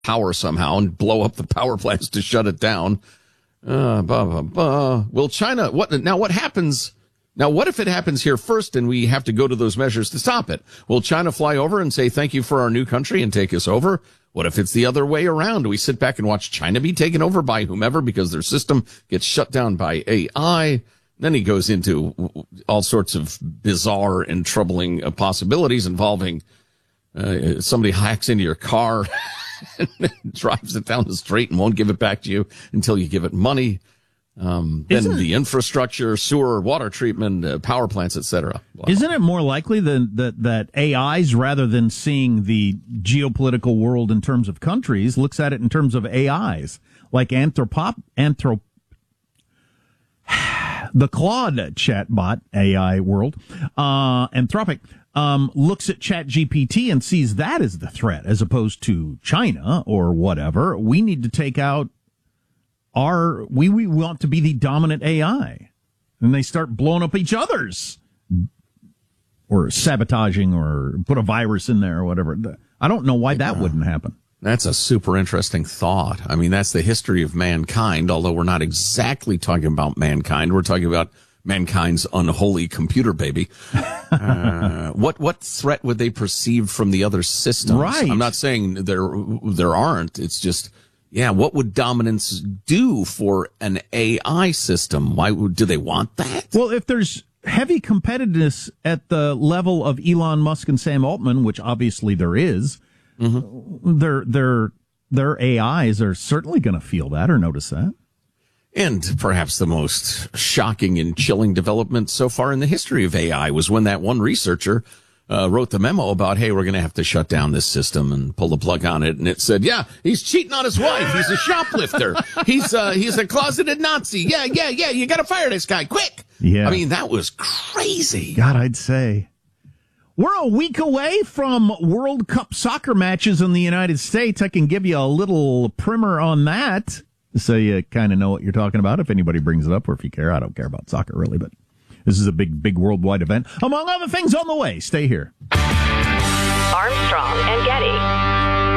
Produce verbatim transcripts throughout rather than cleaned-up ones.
power somehow and blow up the power plants to shut it down. Uh, blah, blah, blah. Will China, what, now what happens, now what if it happens here first and we have to go to those measures to stop it? Will China fly over and say thank you for our new country and take us over? What if it's the other way around? Do we sit back and watch China be taken over by whomever because their system gets shut down by A I? Then he goes into all sorts of bizarre and troubling uh, possibilities involving uh, somebody hacks into your car and drives it down the street and won't give it back to you until you give it money. Um, then isn't the infrastructure, sewer, water treatment, uh, power plants, et cetera. Isn't it more likely than that that A Is, rather than seeing the geopolitical world in terms of countries, looks at it in terms of A Is, like Anthropop, Anthrop, the Claude chatbot A I world, uh, Anthropic, um, looks at ChatGPT and sees that as the threat, as opposed to China or whatever. We need to take out our, we, we want to be the dominant A I. And they start blowing up each other's, or sabotaging, or put a virus in there or whatever. I don't know why that wouldn't happen. That's a super interesting thought. I mean, that's the history of mankind, although we're not exactly talking about mankind. We're talking about mankind's unholy computer baby. Uh, what what threat would they perceive from the other systems? Right. I'm not saying there there aren't. It's just, yeah, what would dominance do for an A I system? Why would, do they want that? Well, if there's heavy competitiveness at the level of Elon Musk and Sam Altman, which obviously there is, mm-hmm. their their their A Is are certainly going to feel that or notice that. And perhaps the most shocking and chilling development so far in the history of A I was when that one researcher uh, wrote the memo about, hey, we're going to have to shut down this system and pull the plug on it. And it said, yeah, he's cheating on his wife. He's a shoplifter. He's uh, he's a closeted Nazi. Yeah, yeah, yeah. You got to fire this guy quick. Yeah. I mean, that was crazy. God, I'd say. We're a week away from World Cup soccer matches in the United States. I can give you a little primer on that, so you kind of know what you're talking about. If anybody brings it up, or if you care, I don't care about soccer really, but this is a big, big worldwide event. Among other things on the way. Stay here. Armstrong and Getty.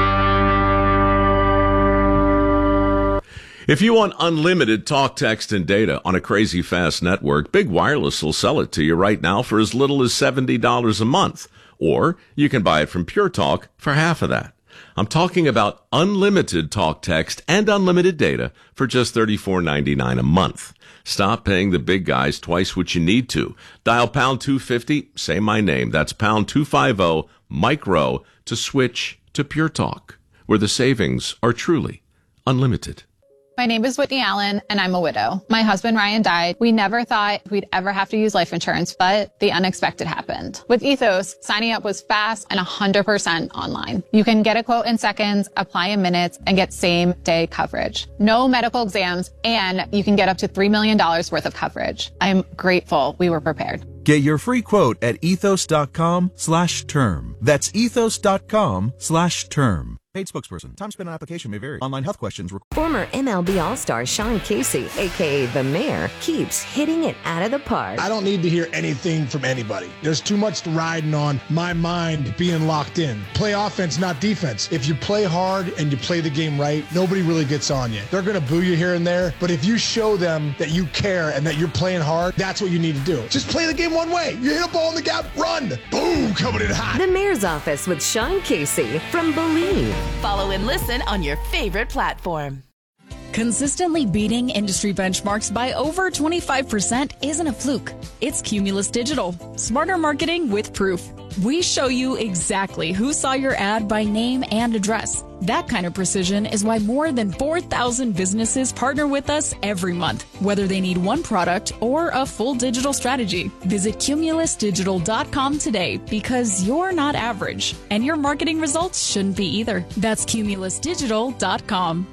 If you want unlimited talk, text, and data on a crazy fast network, Big Wireless will sell it to you right now for as little as seventy dollars a month. Or you can buy it from Pure Talk for half of that. I'm talking about unlimited talk, text, and unlimited data for just thirty-four ninety-nine a month. Stop paying the big guys twice what you need to. Dial pound two fifty, say my name. That's pound two fifty, micro, to switch to Pure Talk, where the savings are truly unlimited. My name is Whitney Allen, and I'm a widow. My husband, Ryan, died. We never thought we'd ever have to use life insurance, but the unexpected happened. With Ethos, signing up was fast and one hundred percent online. You can get a quote in seconds, apply in minutes, and get same-day coverage. No medical exams, and you can get up to three million dollars worth of coverage. I'm grateful we were prepared. Get your free quote at ethos.com slash term. That's ethos.com slash term. Paid spokesperson. Time spent on application may vary. Online health questions. Rec- Former M L B All-Star Sean Casey, a k a. The Mayor, keeps hitting it out of the park. I don't need to hear anything from anybody. There's too much riding on my mind being locked in. Play offense, not defense. If you play hard and you play the game right, nobody really gets on you. They're going to boo you here and there, but if you show them that you care and that you're playing hard, that's what you need to do. Just play the game one way. You hit a ball in the gap, run. Boom, coming in hot. The Mayor's Office with Sean Casey from Believe. Follow and listen on your favorite platform. Consistently beating industry benchmarks by over twenty-five percent isn't a fluke. It's Cumulus Digital. Smarter marketing with proof. We show you exactly who saw your ad by name and address. That kind of precision is why more than four thousand businesses partner with us every month, whether they need one product or a full digital strategy. Visit cumulus digital dot com today, because you're not average, and your marketing results shouldn't be either. That's cumulus digital dot com.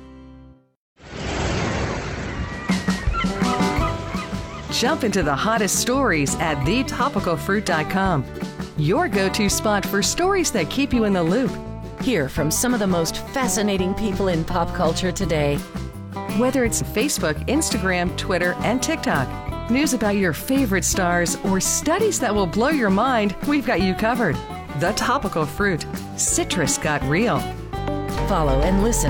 Jump into the hottest stories at the topical fruit dot com. Your go-to spot for stories that keep you in the loop. Hear from some of the most fascinating people in pop culture today. Whether it's Facebook, Instagram, Twitter, and TikTok, news about your favorite stars, or studies that will blow your mind, we've got you covered. The Topical Fruit. Citrus got real. follow and listen